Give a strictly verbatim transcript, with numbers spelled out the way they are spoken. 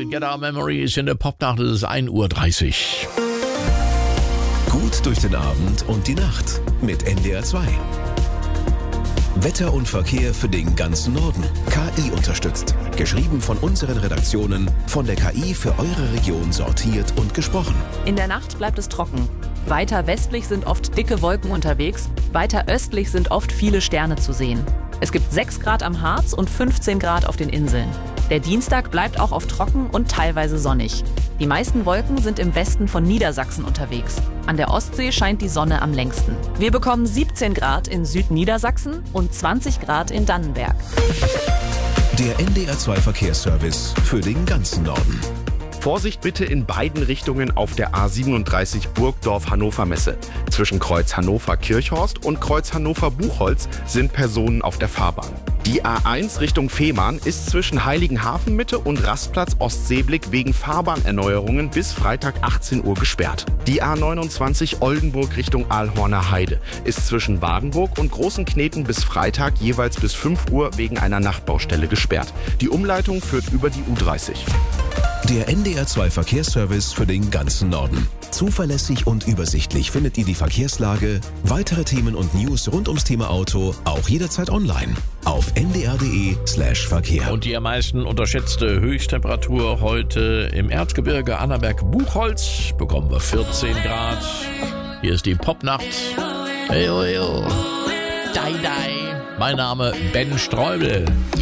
Get Our Memories in der Popnacht. Es ist ein Uhr dreißig. Gut durch den Abend und die Nacht mit N D R zwei. Wetter und Verkehr für den ganzen Norden. K I unterstützt. Geschrieben von unseren Redaktionen, von der K I für eure Region sortiert und gesprochen. In der Nacht bleibt es trocken. Weiter westlich sind oft dicke Wolken unterwegs. Weiter östlich sind oft viele Sterne zu sehen. Es gibt sechs Grad am Harz und fünfzehn Grad auf den Inseln. Der Dienstag bleibt auch oft trocken und teilweise sonnig. Die meisten Wolken sind im Westen von Niedersachsen unterwegs. An der Ostsee scheint die Sonne am längsten. Wir bekommen siebzehn Grad in Südniedersachsen und zwanzig Grad in Dannenberg. Der N D R zwei Verkehrsservice für den ganzen Norden. Vorsicht bitte in beiden Richtungen auf der A siebenunddreißig Burgdorf-Hannover-Messe. Zwischen Kreuz Hannover-Kirchhorst und Kreuz Hannover-Buchholz sind Personen auf der Fahrbahn. Die A eins Richtung Fehmarn ist zwischen Heiligenhafen-Mitte und Rastplatz Ostseeblick wegen Fahrbahnerneuerungen bis Freitag achtzehn Uhr gesperrt. Die A neunundzwanzig Oldenburg Richtung Aalhorner Heide ist zwischen Wadenburg und Großenkneten bis Freitag jeweils bis fünf Uhr wegen einer Nachtbaustelle gesperrt. Die Umleitung führt über die U dreißig. Der N D R zwei Verkehrsservice für den ganzen Norden. Zuverlässig und übersichtlich findet ihr die Verkehrslage, weitere Themen und News rund ums Thema Auto auch jederzeit online auf n d r punkt d e slash verkehr. Und die am meisten unterschätzte Höchsttemperatur heute im Erzgebirge Annaberg-Buchholz bekommen wir vierzehn Grad. Hier ist die Popnacht. Hey, oh, hey, oh. Dai, dai. Mein Name Ben Streubel.